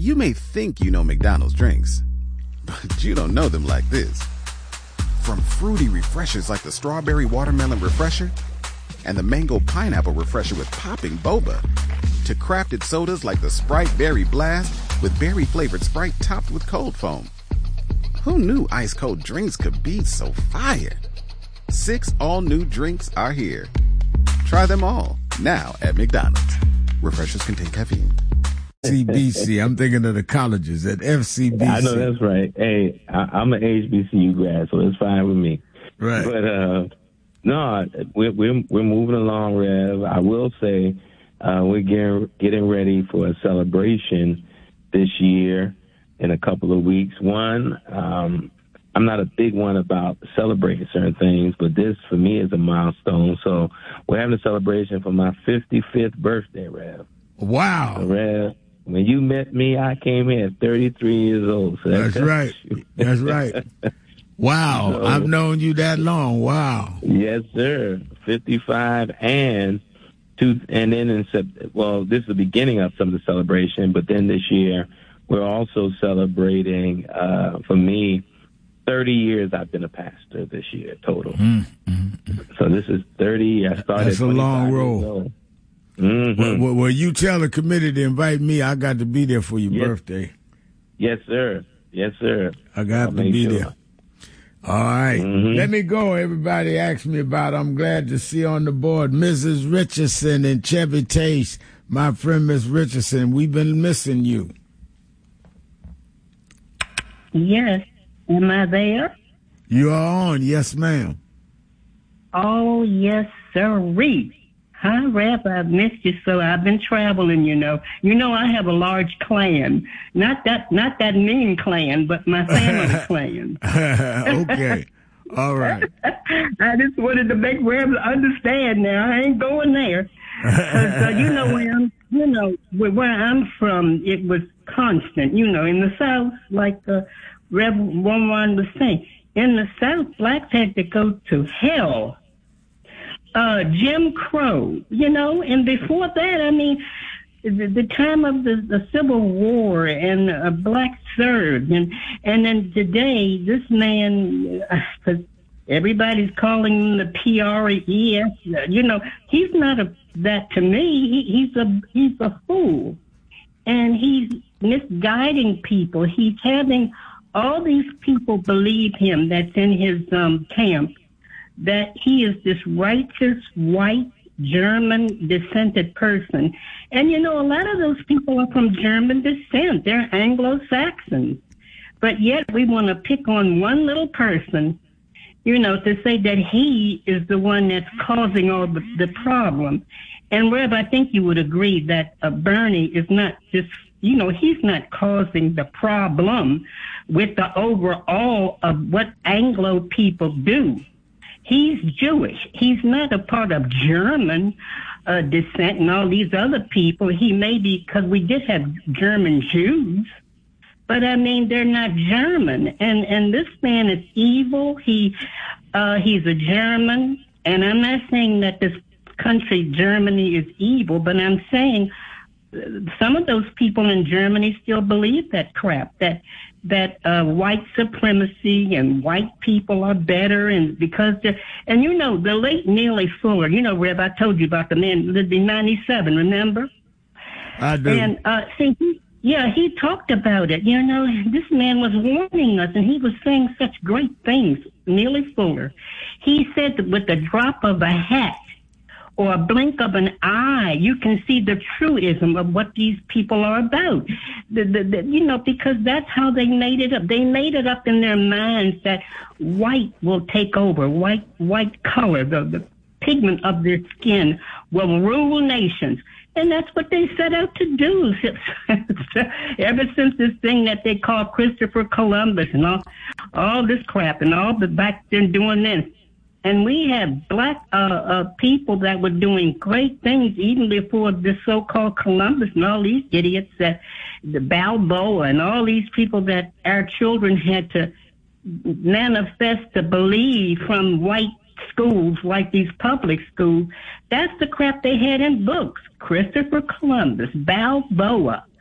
You may think you know McDonald's drinks, but you don't know them like this. From fruity refreshers like the Strawberry Watermelon Refresher and the Mango Pineapple Refresher with popping boba, to crafted sodas like the Sprite Berry Blast with berry-flavored Sprite topped with cold foam. Who knew ice-cold drinks could be so fire? 6 all-new drinks are here. Try them all, now at McDonald's. Refreshers contain caffeine. FCBC. I'm thinking of the colleges at FCBC. I know that's right. Hey, I'm an HBCU grad, so it's fine with me. Right. But no, we're moving along, Rev. I will say we're getting ready for a celebration this year in a couple of weeks. One, I'm not a big one about celebrating certain things, but this for me is a milestone. So we're having a celebration for my 55th birthday, Rev. Wow. So, Rev, when you met me, I came here at 33 years old. So that's right. That's right. Wow. So, I've known you that long. Wow. Yes, sir. 55 and then in well, this is the beginning of some of the celebration, but then this year we're also celebrating, for me, 30 years I've been a pastor this year total. So this is 30. I started. That's a long road. Well, you tell the committee to invite me. I got to be there for your birthday. Yes, sir. Yes, sir. I got to be there. All right. Let me go. Everybody asked me about. I'm glad to see on the board Mrs. Richardson and Chevy Chase. My friend, Miss Richardson, we've been missing you. Yes. Am I there? You are on. Yes, ma'am. Oh, yes, sirree. Hi, Rap. I've missed you, so I've been traveling, you know. You know, I have a large clan. Not that mean clan, but my family clan. Okay. All right. I just wanted to make Rap understand now. I ain't going there. Where I'm from, it was constant, you know, in the South, like Reverend One was saying. In the South, blacks had to go to hell. Jim Crow, you know, and before that, I mean, the time of the Civil War and blacks served, and then today, this man, everybody's calling him the PRES, you know, he's not that to me. He's a fool, and he's misguiding people. He's having all these people believe him that's in his camp, that he is this righteous, white, German descended person. And, you know, a lot of those people are from German descent. They're Anglo-Saxons. But yet we want to pick on one little person, you know, to say that he is the one that's causing all the problem. And, Reb, I think you would agree that Bernie is not just, you know, he's not causing the problem with the overall of what Anglo people do. He's Jewish. He's not a part of German descent and all these other people. He may be, because we did have German Jews, but I mean, they're not German. And this man is evil. He's a German. And I'm not saying that this country, Germany, is evil, but I'm saying some of those people in Germany still believe that crap, that white supremacy and white people are better, and because and you know, the late Neely Fuller, you know, Reb, I told you about the man lived in 97, remember? I do. And he talked about it. You know, this man was warning us, and he was saying such great things. Neely Fuller, he said that with the drop of a hat or a blink of an eye, you can see the truism of what these people are about. You know, because that's how they made it up. They made it up in their minds that white will take over, white color, the pigment of their skin will rule nations. And that's what they set out to do. Ever since this thing that they call Christopher Columbus and all this crap and all the back then doing this. And we have black people that were doing great things even before this so-called Columbus and all these idiots, that the Balboa and all these people that our children had to manifest to believe from white schools like these public schools. That's the crap they had in books. Christopher Columbus, Balboa.